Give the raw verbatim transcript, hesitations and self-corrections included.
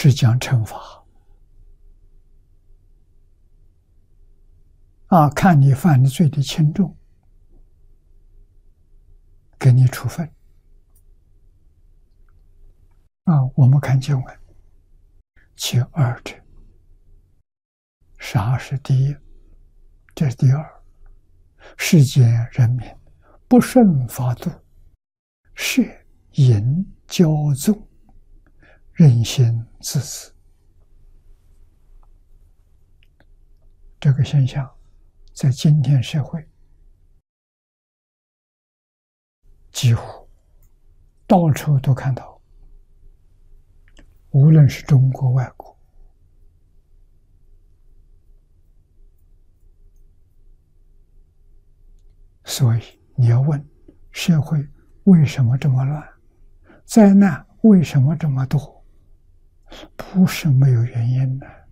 是讲惩罚啊，看你犯的罪的轻重，给你处分啊。我们看经文，其二者，杀是第一，这是第二。世间人民不顺法度，摄淫骄纵，任心自私。这个现象在今天社会几乎到处都看到，无论是中国外国。所以你要问社会为什么这么乱，灾难为什么这么多，不是没有原因的。